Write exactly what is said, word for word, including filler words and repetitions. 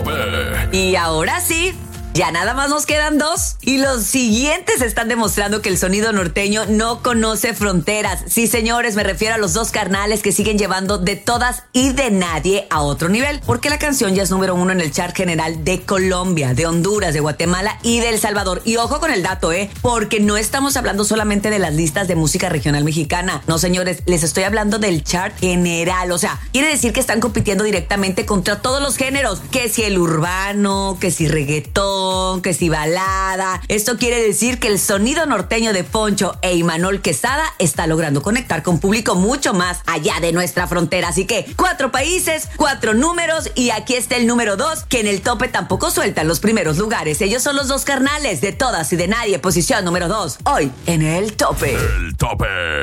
tope. Y ahora sí, ya nada más nos quedan dos. Y los siguientes están demostrando que el sonido norteño no conoce fronteras. Sí, señores, me refiero a los dos carnales que siguen llevando de todas y de nadie a otro nivel. Porque la canción ya es número uno en el chart general de Colombia, de Honduras, de Guatemala y de El Salvador. Y ojo con el dato, ¿eh? Porque no estamos hablando solamente de las listas de música regional mexicana. No, señores, les estoy hablando del chart general. O sea, quiere decir que están compitiendo directamente contra todos los géneros. Que si el urbano, que si reggaetón, que si balada. Esto quiere decir que el sonido norteño de Poncho e Imanol Quesada está logrando conectar con público mucho más allá de nuestra frontera. Así que cuatro países, cuatro números, y aquí está el número dos, que en el tope tampoco sueltan los primeros lugares. Ellos son los dos carnales de todas y de nadie, posición número dos, hoy en el tope. El tope.